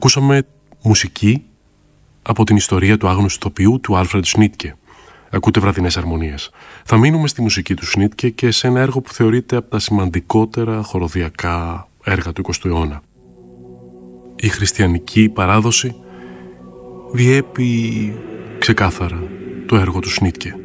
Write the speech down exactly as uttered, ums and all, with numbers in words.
Ακούσαμε μουσική από την ιστορία του άγνωστου ηθοποιού του Άλφρεντ Σνίτκε. Ακούτε βραδινές αρμονίες. Θα μείνουμε στη μουσική του Σνίτκε και σε ένα έργο που θεωρείται από τα σημαντικότερα χοροδιακά έργα του εικοστού αιώνα. Η χριστιανική παράδοση διέπει ξεκάθαρα το έργο του Σνίτκε.